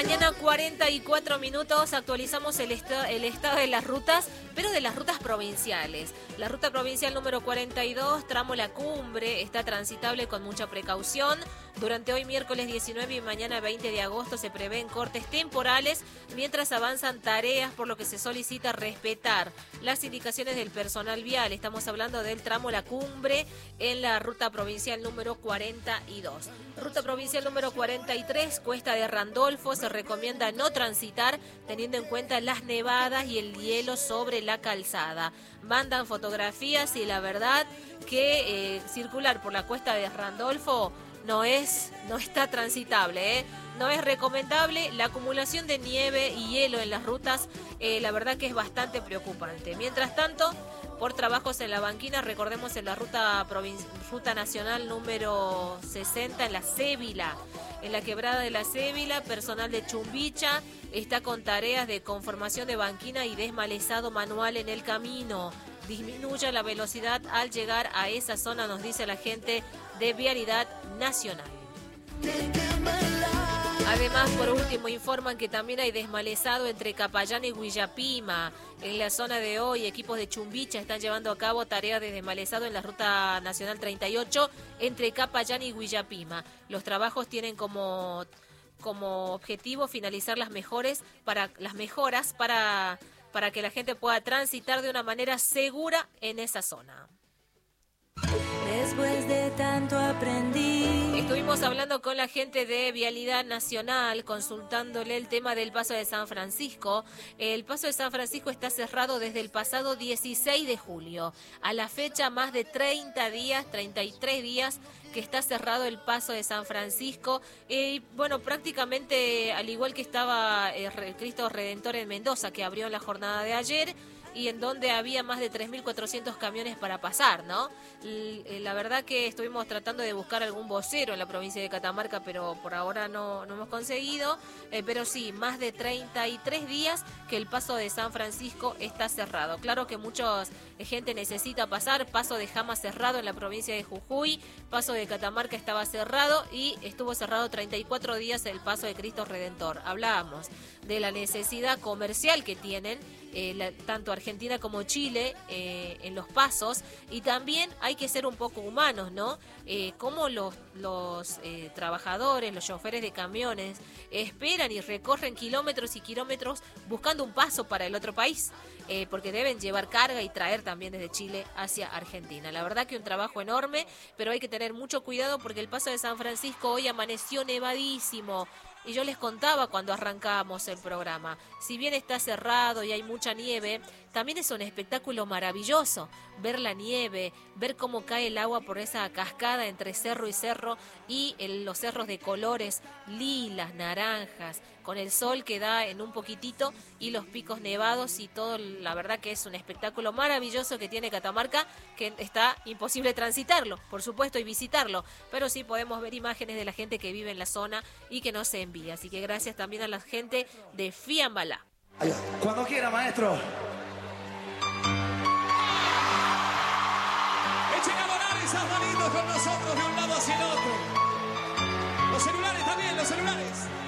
mañana, 44 minutos, actualizamos el estado de las rutas, pero de las rutas provinciales. La ruta provincial número 42, tramo La Cumbre, está transitable con mucha precaución. Durante hoy, miércoles 19 y mañana 20 de agosto, se prevén cortes temporales mientras avanzan tareas, por lo que se solicita respetar las indicaciones del personal vial. Estamos hablando del tramo La Cumbre en la ruta provincial número 42. Ruta provincial número 43, Cuesta de Randolfo, se recomienda no transitar teniendo en cuenta las nevadas y el hielo sobre la calzada. Mandan fotografías y la verdad que circular por la Cuesta de Randolfo no está transitable, no es recomendable. La acumulación de nieve y hielo en las rutas, la verdad que es bastante preocupante. Mientras tanto, por trabajos en la banquina, recordemos en la ruta nacional número 60 en la Cébila, en la quebrada de la Cébila, personal de Chumbicha está con tareas de conformación de banquina y desmalezado manual en el camino. Disminuya la velocidad al llegar a esa zona, nos dice la gente de Vialidad Nacional. Además, por último, informan que también hay desmalezado entre Capayán y Huillapima. En la zona de hoy, equipos de Chumbicha están llevando a cabo tareas de desmalezado en la Ruta Nacional 38 entre Capayán y Huillapima. Los trabajos tienen como objetivo finalizar las mejoras para que la gente pueda transitar de una manera segura en esa zona. Después de tanto aprendí. Estuvimos hablando con la gente de Vialidad Nacional, consultándole el tema del Paso de San Francisco. El Paso de San Francisco está cerrado desde el pasado 16 de julio. A la fecha, más de 33 días que está cerrado el Paso de San Francisco. Bueno, prácticamente al igual que estaba Cristo Redentor en Mendoza, que abrió en la jornada de ayer, y en donde había más de 3.400 camiones para pasar, ¿no? La verdad que estuvimos tratando de buscar algún vocero en la provincia de Catamarca, pero por ahora no hemos conseguido. Pero sí, más de 33 días que el Paso de San Francisco está cerrado. Claro que mucha gente necesita pasar. Paso de Jama cerrado en la provincia de Jujuy. Paso de Catamarca estaba cerrado y estuvo cerrado 34 días el Paso de Cristo Redentor. Hablábamos de la necesidad comercial que tienen tanto Argentina como Chile en los pasos, y también hay que ser un poco humanos, ¿no? Como los trabajadores, los choferes de camiones esperan y recorren kilómetros y kilómetros buscando un paso para el otro país, porque deben llevar carga y traer también desde Chile hacia Argentina. La verdad que un trabajo enorme, pero hay que tener mucho cuidado porque el Paso de San Francisco hoy amaneció nevadísimo. Y yo les contaba cuando arrancábamos el programa, si bien está cerrado y hay mucha nieve, también es un espectáculo maravilloso ver la nieve, ver cómo cae el agua por esa cascada entre cerro y cerro, y los cerros de colores lilas, naranjas, con el sol que da en un poquitito y los picos nevados y todo. La verdad que es un espectáculo maravilloso que tiene Catamarca, que está imposible transitarlo, por supuesto, y visitarlo, pero sí podemos ver imágenes de la gente que vive en la zona y que nos envía. Así que gracias también a la gente de Fiambalá. Cuando quiera, maestro. Echen a volar esas manitos con nosotros de un lado hacia el otro. Los celulares también, los celulares.